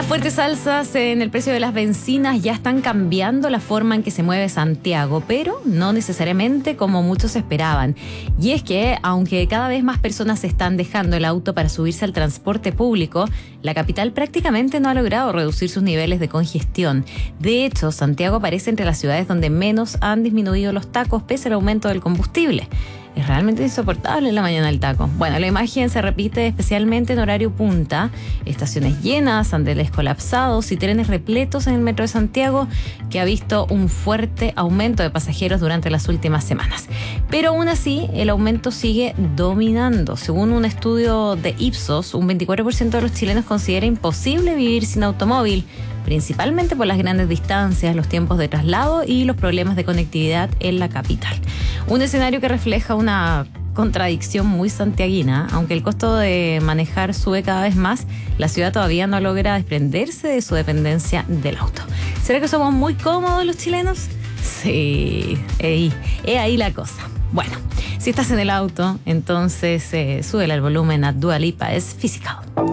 Las fuertes alzas en el precio de las bencinas ya están cambiando la forma en que se mueve Santiago, pero no necesariamente como muchos esperaban. Y es que, aunque cada vez más personas están dejando el auto para subirse al transporte público, la capital prácticamente no ha logrado reducir sus niveles de congestión. De hecho, Santiago aparece entre las ciudades donde menos han disminuido los tacos pese al aumento del combustible. Es realmente insoportable en la mañana el taco. Bueno, la imagen se repite especialmente en horario punta, estaciones llenas, andenes colapsados y trenes repletos en el metro de Santiago, que ha visto un fuerte aumento de pasajeros durante las últimas semanas. Pero aún así, el aumento sigue dominando. Según un estudio de Ipsos, un 24% de los chilenos considera imposible vivir sin automóvil, principalmente por las grandes distancias, los tiempos de traslado y los problemas de conectividad en la capital. Un escenario que refleja una contradicción muy santiaguina. Aunque el costo de manejar sube cada vez más, la ciudad todavía no logra desprenderse de su dependencia del auto. ¿Será que somos muy cómodos los chilenos? Sí, es ahí la cosa. Bueno, si estás en el auto, entonces súbele el volumen a Dua Lipa, es Physical.